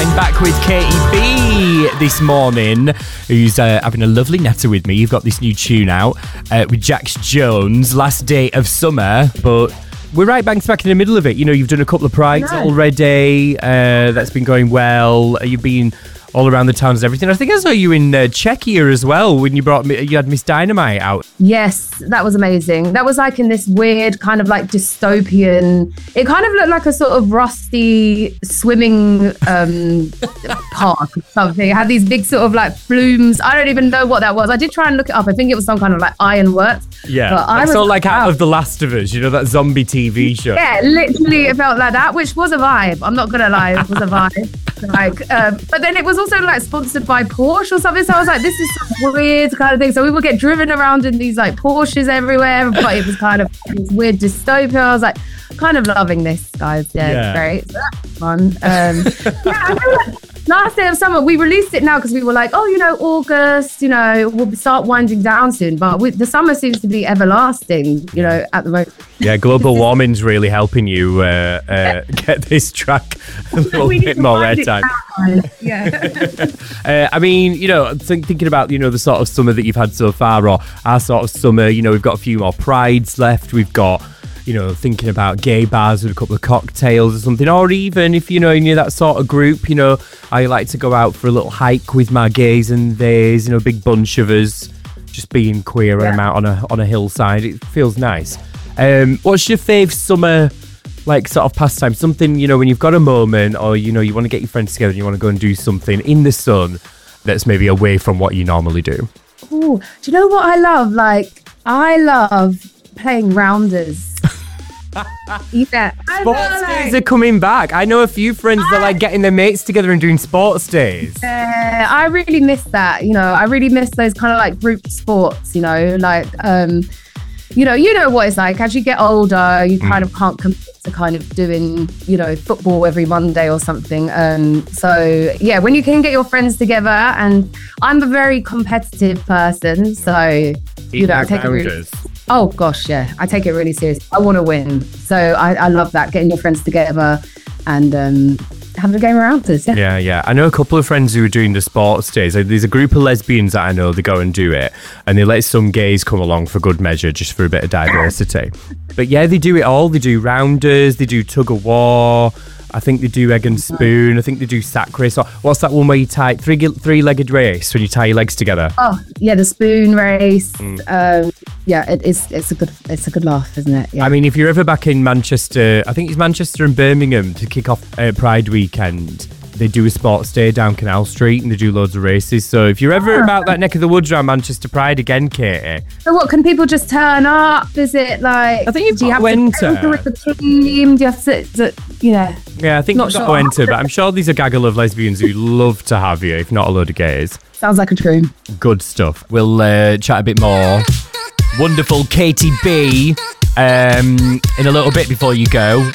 I'm back with Katie B this morning, who's having a lovely natter with me. You've got this new tune out with Jax Jones, Last Day of Summer, but we're right bang smack in the middle of it. You know, you've done a couple of prides already. That's been going well. You've been all around the towns and everything. I think I saw you in Czechia as well when you had Miss Dynamite out. Yes, that was amazing. That was like in this weird kind of like dystopian. It kind of looked like a sort of rusty swimming park or something. It had these big sort of like flumes. I don't even know what that was. I did try and look it up. I think it was some kind of like ironworks. Yeah, but I saw like out of The Last of Us, you know, that zombie TV show. Yeah, literally it felt like that, which was a vibe. I'm not gonna lie, it was a vibe. But then it was also like sponsored by Porsche or something. So I was like, this is some weird kind of thing. So we would get driven around in these like Porsches everywhere, but it was kind of this weird dystopia. I was like, kind of loving this, guys. Yeah. It's great. So that was fun. I feel like Last Day of Summer, we released it now because we were like, oh, you know, August, you know, we'll start winding down soon. But the summer seems to be everlasting, you know, at the moment. Yeah, global warming's really helping you get this track a little bit more airtime. Yeah. I mean, you know, thinking about, you know, the sort of summer that you've had so far, or our sort of summer, you know, we've got a few more prides left. We've got, you know, thinking about gay bars with a couple of cocktails or something, or even if, you know, you're that sort of group, you know, I like to go out for a little hike with my gays and theys, you know, a big bunch of us just being queer and I'm out on a hillside. It feels nice. What's your fave summer, like, sort of pastime? Something, you know, when you've got a moment or, you know, you want to get your friends together and you want to go and do something in the sun that's maybe away from what you normally do. Oh, do you know what I love? Like, I love playing rounders. Yeah, sports days are coming back. I know a few friends that like getting their mates together and doing sports days. I really miss that. You know, I really miss those kind of like group sports. You know, like you know what it's like as you get older. You kind of can't commit to kind of doing, you know, football every Monday or something. So yeah, when you can get your friends together, and I'm a very competitive person, so you know, I take it really. Oh gosh, yeah, I take it really serious. I want to win, so I love that, getting your friends together and having a game around us. Yeah. I know a couple of friends who are doing the sports days. There's a group of lesbians that I know, they go and do it, and they let some gays come along for good measure, just for a bit of diversity. But yeah, they do it all. They do rounders, they do tug of war. I think they do egg and spoon. I think they do sack race. What's that one where you tie three-legged race when you tie your legs together? Oh yeah, the spoon race. Yeah, it's a good laugh, isn't it? Yeah. I mean, if you're ever back in Manchester, I think it's Manchester and Birmingham to kick off Pride weekend. They do a sports day down Canal Street and they do loads of races. So if you're ever about that neck of the woods around Manchester Pride again, Katie. So what, can people just turn up? Is it like... I think do you have to enter with the team? Do you have to Yeah, I think you've got to enter, but I'm sure there's a gaggle of lesbians who love to have you, if not a load of gays. Sounds like a dream. Good stuff. We'll chat a bit more. Wonderful Katie B. In a little bit before you go.